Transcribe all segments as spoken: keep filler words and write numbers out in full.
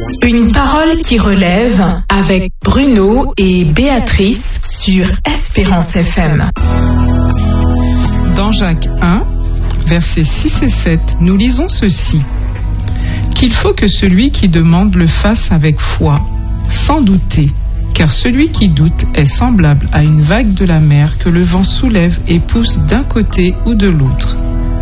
Une parole qui relève avec Bruno et Béatrice sur Espérance F M. Dans Jacques un, versets six et sept, nous lisons ceci. Qu'il faut que celui qui demande le fasse avec foi, sans douter, car celui qui doute est semblable à une vague de la mer que le vent soulève et pousse d'un côté ou de l'autre.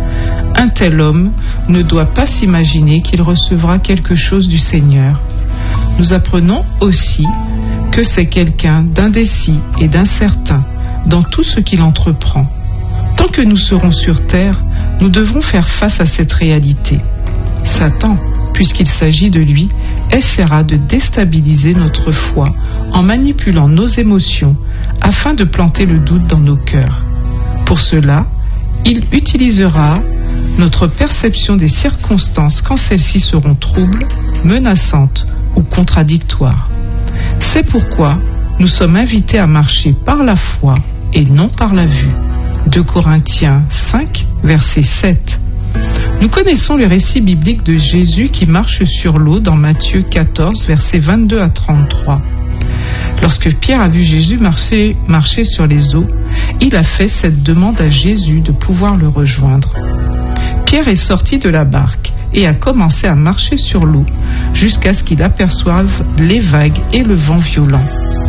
Un tel homme ne doit pas s'imaginer qu'il recevra quelque chose du Seigneur. Nous apprenons aussi que c'est quelqu'un d'indécis et d'incertain dans tout ce qu'il entreprend. Tant que nous serons sur terre, nous devrons faire face à cette réalité. Satan, puisqu'il s'agit de lui, essaiera de déstabiliser notre foi en manipulant nos émotions afin de planter le doute dans nos cœurs. Pour cela, il utilisera notre perception des circonstances quand celles-ci seront troubles, menaçantes ou contradictoires. C'est pourquoi nous sommes invités à marcher par la foi et non par la vue. deux Corinthiens cinq, verset sept. Nous connaissons le récit biblique de Jésus qui marche sur l'eau dans Matthieu quatorze, versets vingt-deux à trente-trois. Lorsque Pierre a vu Jésus marcher, marcher sur les eaux, il a fait cette demande à Jésus de pouvoir le rejoindre. Pierre est sorti de la barque et a commencé à marcher sur l'eau jusqu'à ce qu'il aperçoive les vagues et le vent violent.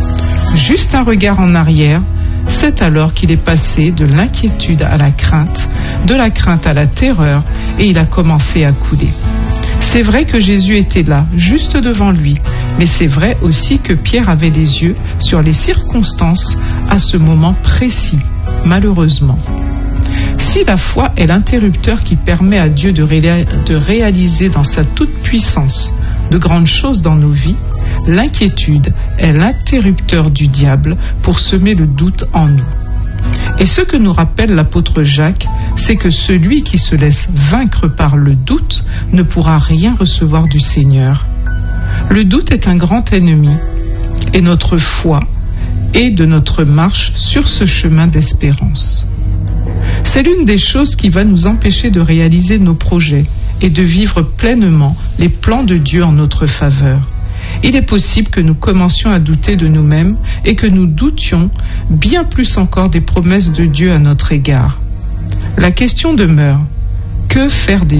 Juste un regard en arrière, c'est alors qu'il est passé de l'inquiétude à la crainte, de la crainte à la terreur, et il a commencé à couler. C'est vrai que Jésus était là, juste devant lui, mais c'est vrai aussi que Pierre avait les yeux sur les circonstances à ce moment précis, malheureusement. Si la foi est l'interrupteur qui permet à Dieu de, ré- de réaliser dans sa toute-puissance de grandes choses dans nos vies, l'inquiétude est l'interrupteur du diable pour semer le doute en nous. Et ce que nous rappelle l'apôtre Jacques, c'est que celui qui se laisse vaincre par le doute ne pourra rien recevoir du Seigneur. Le doute est un grand ennemi, et notre foi est de notre marche sur ce chemin d'espérance. C'est l'une des choses qui va nous empêcher de réaliser nos projets et de vivre pleinement les plans de Dieu en notre faveur. Il est possible que nous commencions à douter de nous-mêmes et que nous doutions bien plus encore des promesses de Dieu à notre égard. La question demeure, que faire des